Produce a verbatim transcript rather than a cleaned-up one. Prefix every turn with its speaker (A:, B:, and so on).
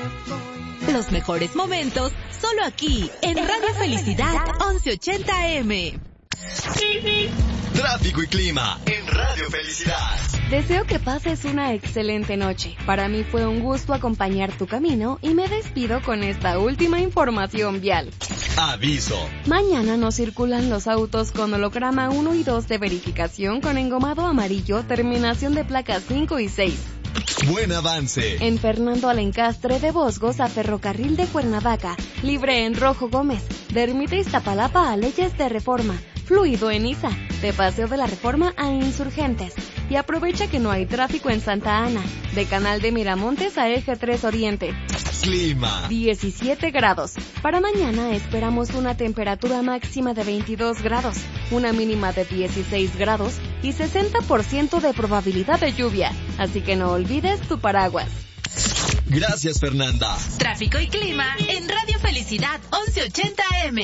A: Los mejores momentos solo aquí en Radio Felicidad once ochenta A M.
B: Tráfico y clima en Radio Felicidad.
C: Deseo que pases una excelente noche. Para mí fue un gusto acompañar tu camino y me despido con esta última información vial.
B: Aviso.
C: Mañana no circulan los autos con holograma uno y dos de verificación con engomado amarillo, terminación de placas cinco y seis.
B: Buen avance.
C: En Fernando Alencastre de Bosgos a Ferrocarril de Cuernavaca, libre en Rojo Gómez, de Ermita Iztapalapa a Leyes de Reforma, fluido en Iza, de Paseo de la Reforma a Insurgentes. Y aprovecha que no hay tráfico en Santa Ana, de Canal de Miramontes a Eje tres Oriente.
B: Clima.
C: diecisiete grados. Para mañana esperamos una temperatura máxima de veintidós grados, una mínima de dieciséis grados y sesenta por ciento de probabilidad de lluvia. Así que no olvides tu paraguas.
B: Gracias, Fernanda.
A: Tráfico y clima en Radio Felicidad once ochenta A M.